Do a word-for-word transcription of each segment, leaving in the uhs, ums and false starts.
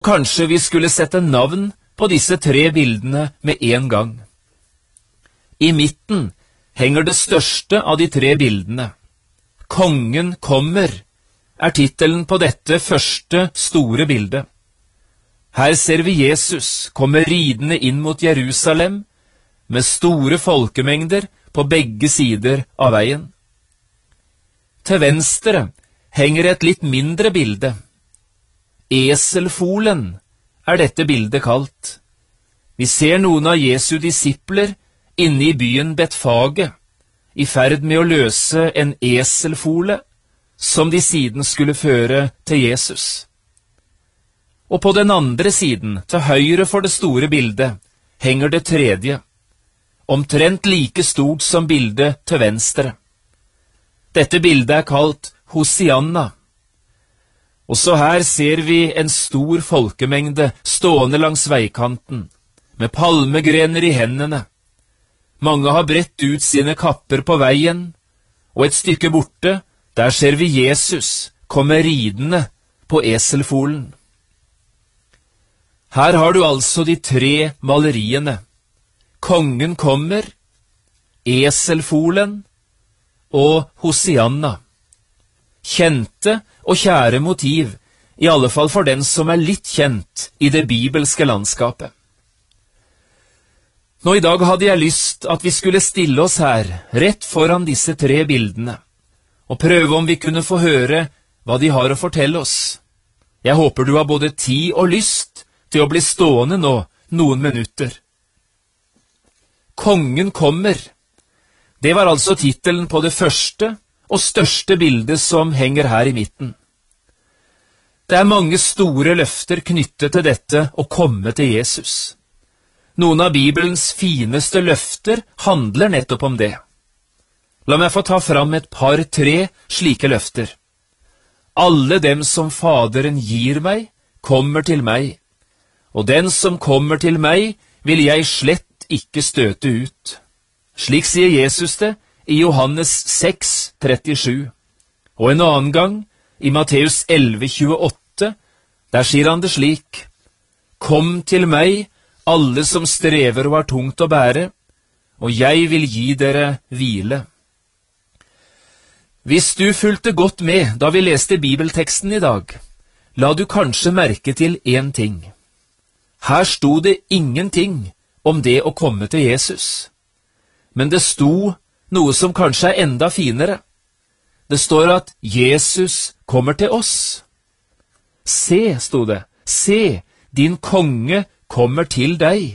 Kanskje vi skulle sette navn på disse tre bildene med en gang. I midten henger det største av de tre bildene. Kongen kommer er tittelen på dette første store bildet. Her ser vi Jesus komme ridende inn mot Jerusalem med store folkemengder på begge sider av veien. Til venstre henger et litt mindre bilde. Eselfolen er dette bildet kalt. Vi ser noen av Jesu disipler inne i byen Betfage, i ferd med å løse en eselfole, som de siden skulle føre til Jesus. Og på den andre siden, til høyre for det store bildet, henger det tredje, omtrent like stort som bildet til venstre. Dette bildet er kalt Hosianna. Også her ser vi en stor folkemengde stående langs veikanten, med palmegrener i hendene. Mange har bredt ut sine kapper på veien, og et stykke borte, der ser vi Jesus komme ridende på eselfolen. Her har du altså de tre maleriene. Kongen kommer, eselfolen og Hosianna. Kjente og kjære motiv, i alle fall for den som er litt kjent i det bibelske landskapet. Nå i dag hadde jeg lyst at vi skulle stille oss her, rett foran disse tre bildene, og prøve om vi kunne få høre hva de har å fortelle oss. Jeg håper du har både tid og lyst til å bli stående nå noen minutter. Kongen kommer. Det var altså tittelen på det første og største bildet som henger her i midten. Det er mange store løfter knyttet til dette å komme til Jesus. Noen av Bibelens fineste løfter handler nettopp om det. La meg få ta fram et par-tre slike løfter. Alle dem som Faderen gir meg, kommer til meg, og den som kommer til meg, vil jeg slett ikke støte ut. Slik sier Jesus det i Johannes seks trettisju. Og en annen gang, i Matteus elleve tjueåtte, der sier han det slik: Kom til meg, alle som strever og har tungt å bære, og jeg vil gi dere hvile. Hvis du fulgte godt med da vi leste bibelteksten i dag, la du kanskje merke til en ting. Her sto det ingenting om det å komme til Jesus. Men det sto noe som kanskje er enda finere. Det står at Jesus kommer til oss. Se, sto det, se, din konge kommer til deg.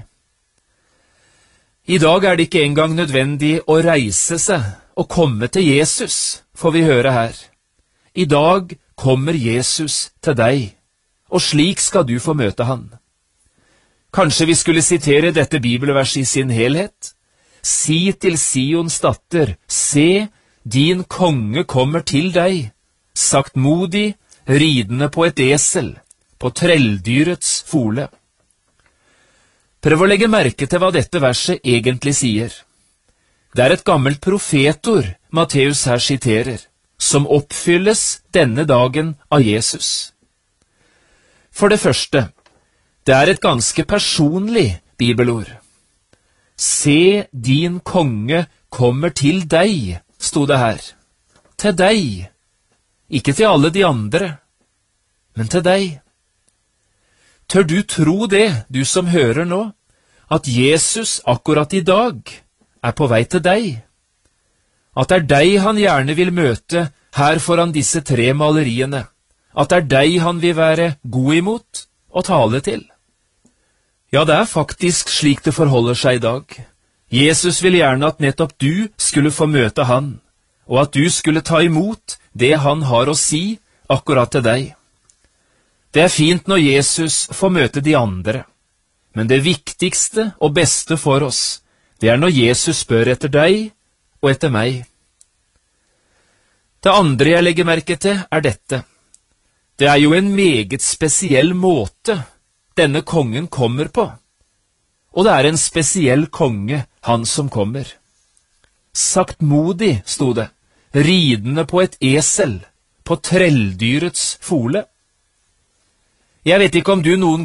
I dag er det ikke engang nødvendig å reise seg og komme til Jesus, får vi høre her. I dag kommer Jesus til deg, og slik skal du få møte han. Kanskje vi skulle sitere dette bibelverset i sin helhet? Si til Sions datter, se, din konge kommer til deg, saktmodig, ridende på et esel, på trelldyrets fole. Prøv å legge merke til hva dette verset egentlig sier. Det er et gammelt profetord Matteus her siterer, som oppfylles denne dagen av Jesus. For det første, det er et ganske personlig bibelord. Se, din konge kommer til deg, sto det her. Til deg. Ikke til alle de andre, men til deg. Tør du tro det, du som hører nå, at Jesus akkurat i dag er på vei til deg? At det er deg han gjerne vil møte her foran disse tre maleriene? At det er deg han vil være god imot og tale til? Ja, det er faktisk slik det forholder seg i dag. Jesus vil gjerne at nettopp du skulle få møte han, og at du skulle ta imot det han har å si akkurat til deg. Det er fint når Jesus får møte de andre, men det viktigste og beste for oss, det er når Jesus spør etter deg og etter meg. Det andre jeg legger merke til er dette. Det er jo en meget spesiell måte denne kongen kommer på, og det er en spesiell konge, han som kommer. Saktmodig, sto det, ridende på et esel, på trelldyrets fole. Jeg vet ikke om du noen